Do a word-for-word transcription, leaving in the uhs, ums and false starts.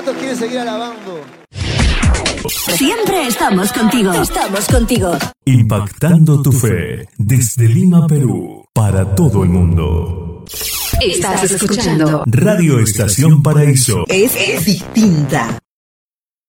¿Cuántos quieren seguir alabando? Siempre estamos contigo. Estamos contigo. Impactando tu fe desde Lima, Perú, para todo el mundo. Estás escuchando Radio Estación Paraíso. Es, es distinta.